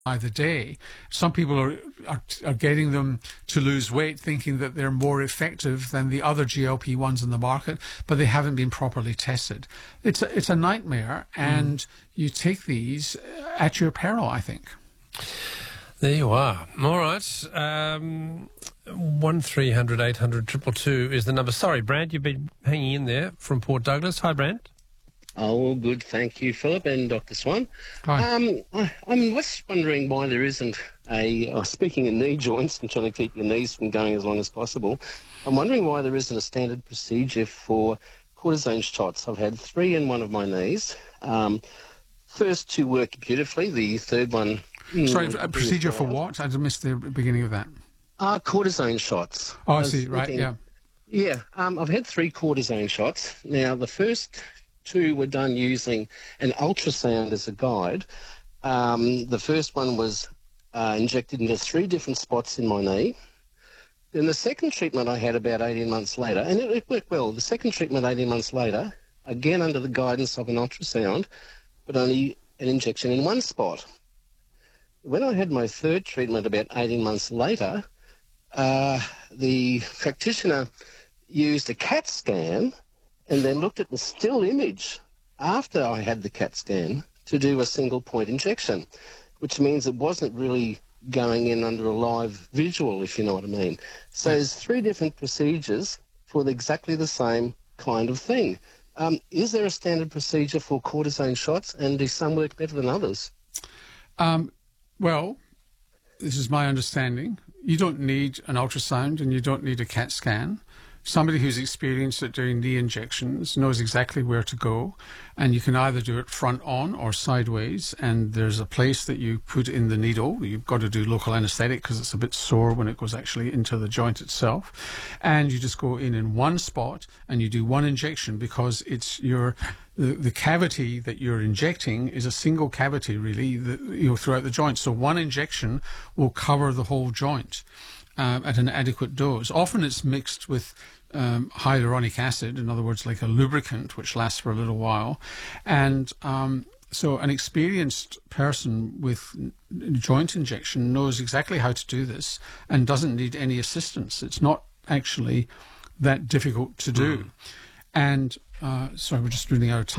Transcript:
by the day. Some people are getting them to lose weight thinking that they're more effective than the other GLP-1s in the market, but they haven't been properly tested. It's a nightmare, and you take these at your peril, I think. There you are. All right. 1300 800 222 is the number. Sorry, Brand, you've been hanging in there from Port Douglas. Hi, Brand. Oh, good. Thank you, Philip and Dr. Swan. Hi. I'm just wondering why there isn't speaking of knee joints and trying to keep your knees from going as long as possible, I'm wondering why there isn't a standard procedure for cortisone shots. I've had 3 in one of my knees. First 2 work beautifully. The third one... Sorry, a procedure for what? I missed the beginning of that. Cortisone shots. Oh, I see. Right, yeah. Yeah, I've had 3 cortisone shots. Now, the first 2 were done using an ultrasound as a guide. The first one was injected into 3 different spots in my knee. Then the second treatment I had about 18 months later, and it worked well. The second treatment 18 months later, again under the guidance of an ultrasound, but only an injection in 1 spot. When I had my third treatment about 18 months later, the practitioner used a CAT scan and then looked at the still image after I had the CAT scan to do a single point injection, which means it wasn't really going in under a live visual, if you know what I mean. So there's 3 different procedures for exactly the same kind of thing. Is there a standard procedure for cortisone shots, and do some work better than others? Well, this is my understanding. You don't need an ultrasound and you don't need a CAT scan. Somebody who's experienced at doing knee injections knows exactly where to go, and you can either do it front on or sideways, and there's a place that you put in the needle. You've got to do local anesthetic because it's a bit sore when it goes actually into the joint itself, and you just go in 1 spot and you do 1 injection, because it's the cavity that you're injecting is a single cavity really throughout the joint, so 1 injection will cover the whole joint at an adequate dose. Often it's mixed with hyaluronic acid, in other words, like a lubricant, which lasts for a little while. And so an experienced person with joint injection knows exactly how to do this and doesn't need any assistance. It's not actually that difficult to do. And sorry, we're just running out of time.